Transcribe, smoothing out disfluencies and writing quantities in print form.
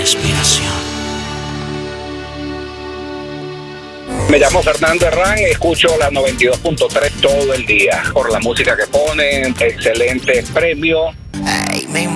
respiración. Me llamo Fernando Herrán y escucho la 92.3 todo el día por la música que ponen, excelente premio. Ay, me